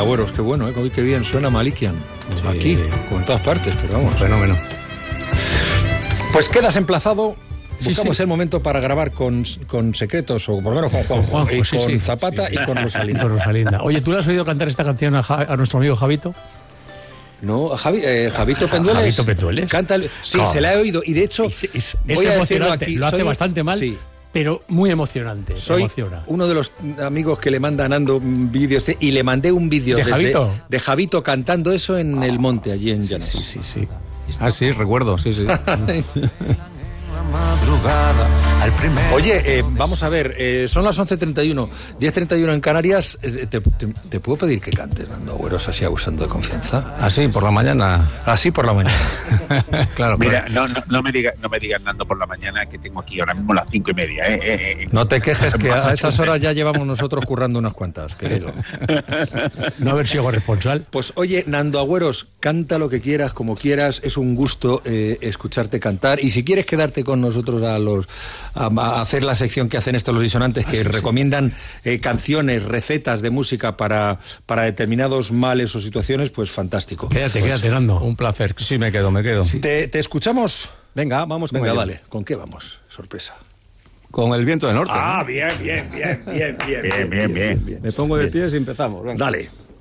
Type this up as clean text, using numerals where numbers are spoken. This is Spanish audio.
Agüeros, qué bueno, qué bien suena Malikian. Sí. Aquí, como en todas partes, pero vamos. Fenómeno. Pues quedas emplazado. Buscamos el momento para grabar con Secretos, o por lo menos con Juanjo, y con Zapata y con Rosalinda. Oye, ¿tú le has oído cantar esta canción a nuestro amigo Javito? No, Javito Pendueles. Javito Pendueles. Canta, sí, se la he oído, y de hecho, voy a decirlo aquí. Lo hace bastante mal. Sí. Pero muy emocionante. Soy uno de los amigos que le manda a Nando vídeos y le mandé un vídeo de Javito cantando eso en el monte, allí en Llanes. Sí. Ah, sí, recuerdo, sí. Oye, vamos a ver, son las 11:31, 10:31 en Canarias. ¿Te puedo pedir que cantes, Nando Agüeros, así abusando de confianza? Así, por la mañana. Así por la mañana. Claro. Mira, no me digas, Nando, por la mañana, que tengo aquí ahora mismo las 5:30. No te quejes, que a esas horas ya llevamos nosotros currando unas cuantas, querido. No haber sido corresponsal. Pues oye, Nando Agüeros, canta lo que quieras, como quieras. Es un gusto escucharte cantar. Y si quieres quedarte con nosotros a hacer la sección que hacen estos los disonantes, que recomiendan canciones, recetas de música para determinados males o situaciones, pues fantástico. Quédate, Nando. Un placer. Sí, me quedo. Sí. ¿Te escuchamos? Venga, vamos con ello. Vale. ¿Con qué vamos? Sorpresa. Con El viento del norte. Ah, bien. Me pongo de pies y empezamos. Venga. Dale.